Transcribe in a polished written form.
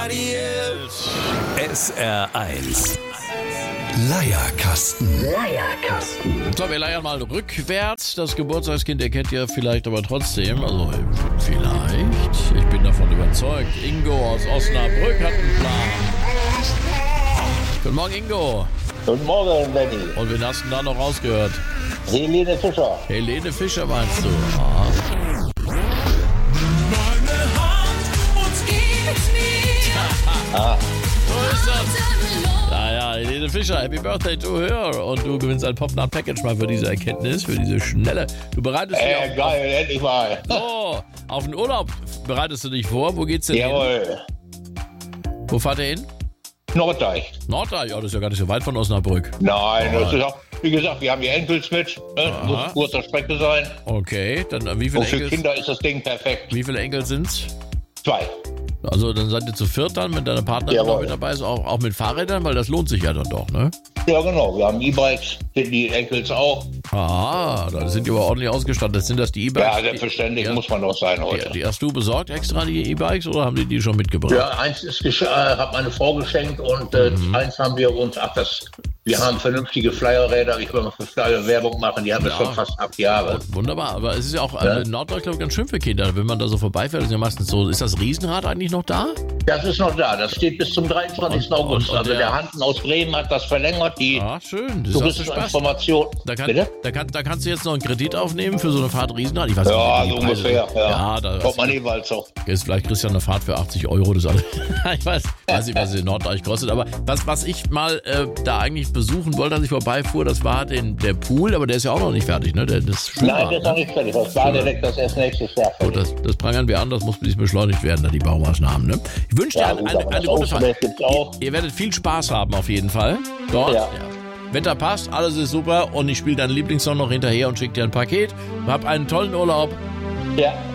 SR1 Leierkasten. So, wir leiern mal rückwärts. Das Geburtstagskind, ihr kennt ihr vielleicht aber trotzdem. Also, vielleicht. Ich bin davon überzeugt. Ingo aus Osnabrück hat einen Plan. Guten Morgen, Ingo. Guten Morgen, Benny. Und wen hast du da noch rausgehört? Helene Fischer. Helene Fischer meinst du? Ah. So ist das. Naja, Helene Fischer, Happy Birthday to her. Und du gewinnst ein Popnut Package mal für diese Erkenntnis, für diese schnelle. Du bereitest dich auf, Geil, endlich mal. auf den Urlaub. Bereitest du dich vor? Wo geht's denn hin? Jawohl. Wo fahrt ihr hin? Norddeich. Norddeich, ja, das ist ja gar nicht so weit von Osnabrück. Nein, das ist auch, wie gesagt, wir haben die Enkels mit. Ne? Muss kurzer Strecke sein. Okay, dann wie Und viele für Enkel? Kinder ist das Ding perfekt. Wie viele Enkel sind's? 2. Also dann seid ihr zu viert dann, wenn deine Partnerin Jawohl. noch mit dabei ist, auch mit Fahrrädern, weil das lohnt sich ja dann doch, ne? Ja, genau. Wir haben E-Bikes, die Enkels auch. Ah, da sind die aber ordentlich ausgestattet. Sind das die E-Bikes? Ja, selbstverständlich die, muss man doch sein heute. die hast du besorgt extra, die E-Bikes, oder haben die schon mitgebracht? Ja, eins ist hat meine Frau geschenkt und eins haben wir uns, wir haben vernünftige Flyerräder, ich will mal für Flyer Werbung machen, die haben wir schon fast 8 Jahre. Wunderbar, aber es ist ja auch in Norddeutschland, glaube ich, ganz schön für Kinder. Wenn man da so vorbeifährt, ist ja meistens so, ist das Riesenrad eigentlich noch da? Das ist noch da, das steht bis zum 23. August. und Also der Hansen aus Bremen hat das verlängert, die Ah, schön. Das hast du touristische Spaß. Information. Da kannst du jetzt noch einen Kredit aufnehmen für so eine Fahrt Riesenrad. Ich weiß Ja, nicht, so wie die Preise ungefähr. sind. Ja. da Kommt man jeweils auch. vielleicht kriegst du ja eine Fahrt für 80 Euro. Das alles. Ich weiß nicht, was es in Norddeich kostet. Aber was ich mal da eigentlich besuchen wollte, als ich vorbeifuhr, das war der Pool, aber der ist ja auch noch nicht fertig, ne? Das Schwimmbad, Nein, der ist noch nicht fertig. Das Badedeck, das erst nächstes Jahr So, fertig. das prangern wir an, das muss beschleunigt werden, da die Baumaßnahmen. Ne? Ich wünsche dir Ja, gut, aber eine das gute Fahrt. Außenwelt gibt's auch. Ihr werdet viel Spaß haben auf jeden Fall. Dort. Ja. Wetter passt, alles ist super und ich spiele deinen Lieblingssong noch hinterher und schicke dir ein Paket. Hab einen tollen Urlaub. Ja.